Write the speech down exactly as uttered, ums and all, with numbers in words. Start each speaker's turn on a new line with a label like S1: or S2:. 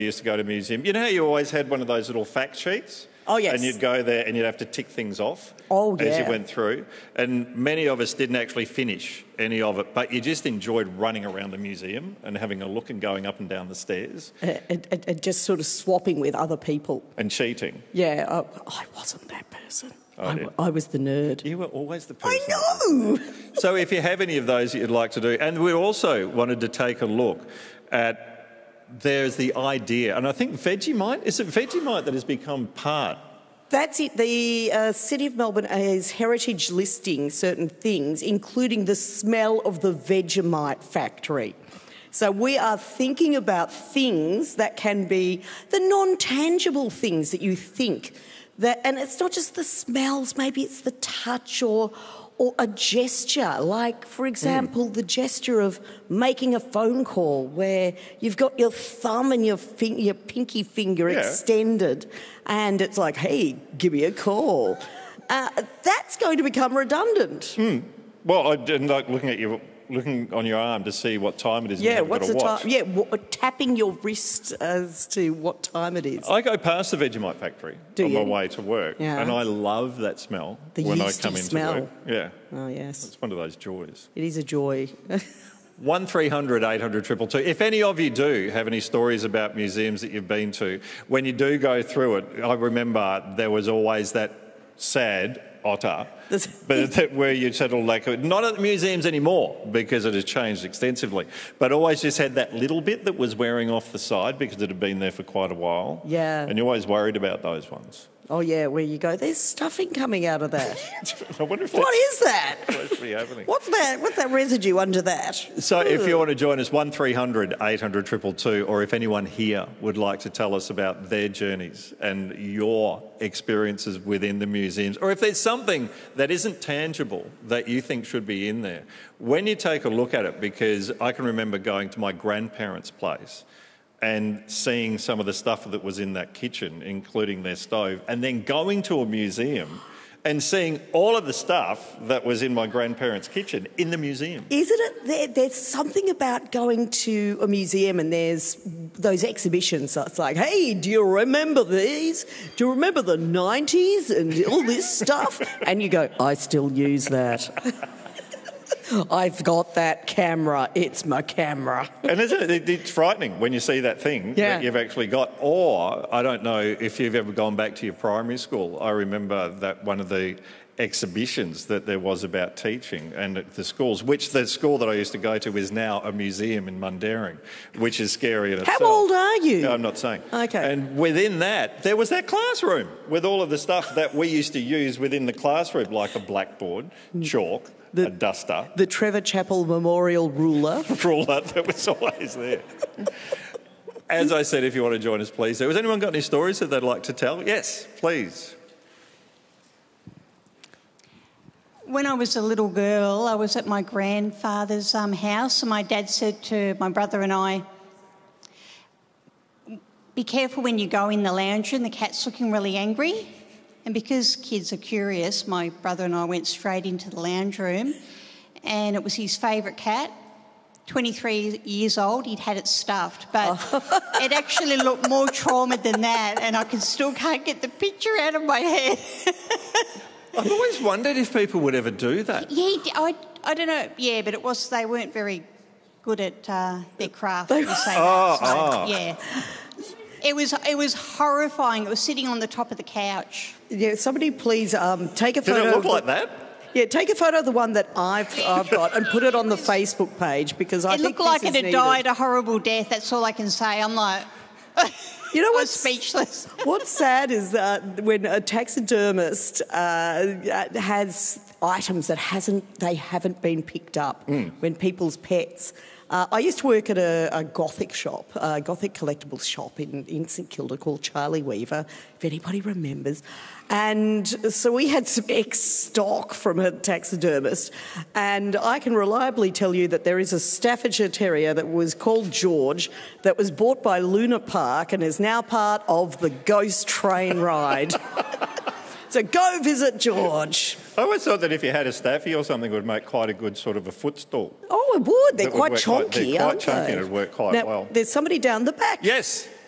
S1: used to go to a museum. You know how you always had one of those little fact sheets?
S2: Oh, yes.
S1: And you'd go there and you'd have to tick things off
S2: oh, yeah.
S1: as you went through. And many of us didn't actually finish any of it, but you just enjoyed running around the museum and having a look and going up and down the stairs.
S2: And, and, and just sort of swapping with other people.
S1: And cheating.
S2: Yeah, I, I wasn't that person.
S1: Oh,
S2: I,
S1: yeah.
S2: I was the nerd.
S1: You were always the person.
S2: I know!
S1: So if you have any of those that you'd like to do, and we also wanted to take a look at, there's the idea, and I think Vegemite, is it Vegemite that has become part?
S2: That's it. The uh, City of Melbourne is heritage listing certain things, including the smell of the Vegemite factory. So we are thinking about things that can be the non-tangible things that you think. That, and it's not just the smells, maybe it's the touch or or a gesture, like, for example, mm. the gesture of making a phone call where you've got your thumb and your, fin- your pinky finger yeah. extended and it's like, hey, give me a call. Uh, that's going to become redundant.
S1: Mm. Well, I didn't like looking at you, looking on your arm to see what time it is.
S2: Yeah,
S1: and
S2: what's the
S1: watch.
S2: time? Yeah, w- tapping your wrist as to what time it is.
S1: I go past the Vegemite factory
S2: Do
S1: on
S2: you?
S1: my way to work,
S2: Yeah.
S1: and I love that smell
S2: the
S1: when I
S2: yeasty
S1: come into
S2: smell.
S1: work. Yeah.
S2: Oh yes,
S1: it's one of those joys.
S2: It is a joy.
S1: One three hundred eight hundred two two two. If any of you do have any stories about museums that you've been to, when you do go through it, I remember there was always that sad otter, but that where you settle like not at the museums anymore because it has changed extensively, but always just had that little bit that was wearing off the side because it had been there for quite a while.
S2: Yeah,
S1: and you're always worried about those ones.
S2: Oh yeah, where you go, there's stuffing coming out of that.
S1: I wonder if
S2: what is that?
S1: Actually happening.
S2: What's that? What's that residue under that?
S1: So Ugh. if you want to join us, one three hundred eight hundred two two two, or if anyone here would like to tell us about their journeys and your experiences within the museums, or if there's something that isn't tangible that you think should be in there, when you take a look at it, because I can remember going to my grandparents' place and seeing some of the stuff that was in that kitchen, including their stove, and then going to a museum and seeing all of the stuff that was in my grandparents' kitchen in the museum.
S2: Isn't it? There, there's something about going to a museum and there's those exhibitions. So it's like, hey, do you remember these? Do you remember the nineties and all this stuff? And you go, I still use that. I've got that camera. It's my camera.
S1: And isn't it, it's frightening when you see that thing
S2: yeah.
S1: that you've actually got. Or, I don't know if you've ever gone back to your primary school. I remember that one of the exhibitions that there was about teaching and at the schools, which the school that I used to go to is now a museum in Mundaring, which is scary in
S2: How
S1: itself.
S2: How old are you?
S1: No, I'm not saying.
S2: Okay.
S1: And within that, there was that classroom with all of the stuff that we used to use within the classroom, like a blackboard, chalk,
S2: The,
S1: a duster.
S2: The Trevor Chappell Memorial Ruler.
S1: Ruler that was always there. As I said, if you want to join us, please. Has anyone got any stories that they'd like to tell? Yes, please.
S3: When I was a little girl, I was at my grandfather's um, house, and my dad said to my brother and I, be careful when you go in the lounge room, the cat's looking really angry. And because kids are curious, my brother and I went straight into the lounge room, and it was his favourite cat, twenty-three years old. He'd had it stuffed, but oh. it actually looked more traumatized than that, and I can still can't get the picture out of my head.
S1: I've always wondered if people would ever do that.
S3: Yeah, I, I don't know. Yeah, but it was they weren't very good at uh, their craft. They say
S1: oh,
S3: that. So,
S1: oh.
S3: Yeah. It was it was horrifying. It was sitting on the top of the couch.
S2: Yeah, somebody please um, take a
S1: Did
S2: photo.
S1: Did it look
S2: of
S1: like
S2: the,
S1: that?
S2: Yeah, take a photo of the one that I've I've got and put it on the Facebook page because I
S3: it
S2: think
S3: looked like
S2: this
S3: it had
S2: is
S3: died a horrible death. That's all I can say. I'm like,
S2: you know
S3: what's speechless.
S2: What's sad is that when a taxidermist uh, has items that hasn't they haven't been picked up,
S1: mm.
S2: when people's pets. Uh, I used to work at a, a Gothic shop, a Gothic collectibles shop in, in St Kilda called Charlie Weaver, if anybody remembers. And so we had some ex-stock from a taxidermist, and I can reliably tell you that there is a Staffordshire Terrier that was called George that was bought by Luna Park and is now part of the Ghost Train ride. So go visit George.
S1: I always thought that if you had a staffy or something, it would make quite a good sort of a footstool.
S2: Oh, it would. They're
S1: That
S2: quite
S1: would
S2: chonky,
S1: quite, they're quite
S2: aren't
S1: chunky
S2: they?
S1: and it would work quite
S2: now,
S1: well.
S2: There's somebody down the back.
S1: Yes.